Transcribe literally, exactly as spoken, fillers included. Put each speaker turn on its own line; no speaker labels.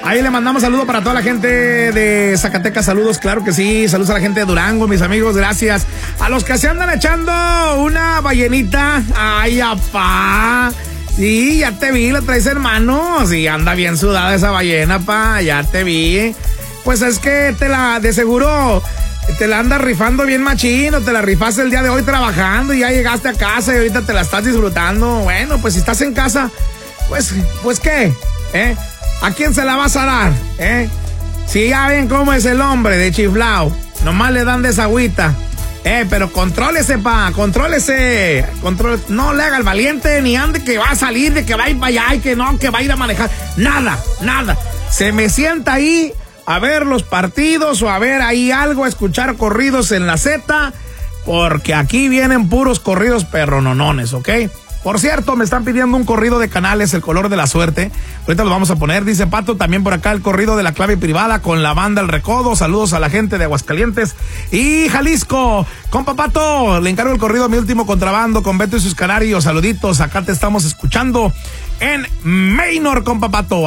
Ahí le mandamos saludos para toda la gente de Zacatecas, saludos, claro que sí, saludos a la gente de Durango, mis amigos, gracias. A los que se andan echando una ballenita, ay, apá, sí, ya te vi, la traes hermano, sí, anda bien sudada esa ballena, pa, ya te vi. Pues es que te la, de seguro, te la andas rifando bien machino, te la rifaste el día de hoy trabajando y ya llegaste a casa y ahorita te la estás disfrutando. Bueno, pues si estás en casa, pues, pues ¿qué? ¿Eh? ¿A quién se la vas a dar? ¿Eh? Si ya ven cómo es el hombre de chiflao, nomás le dan desagüita. Eh, pero contrólese, pa, contrólese. Control, no le haga el valiente, ni ande que va a salir, de que va a ir para allá y que no, que va a ir a manejar. Nada, nada. Se me sienta ahí a ver los partidos o a ver ahí algo, a escuchar corridos en la Z, porque aquí vienen puros corridos perrononones, ¿ok? Por cierto, me están pidiendo un corrido de Canales, El Color de la Suerte. Ahorita lo vamos a poner, dice Pato, también por acá el corrido de La Clave Privada con la banda El Recodo. Saludos a la gente de Aguascalientes y Jalisco. Compa Pato, le encargo el corrido Mi Último Contrabando con Beto y sus Canarios. Saluditos, acá te estamos escuchando en Maynor, compa Pato.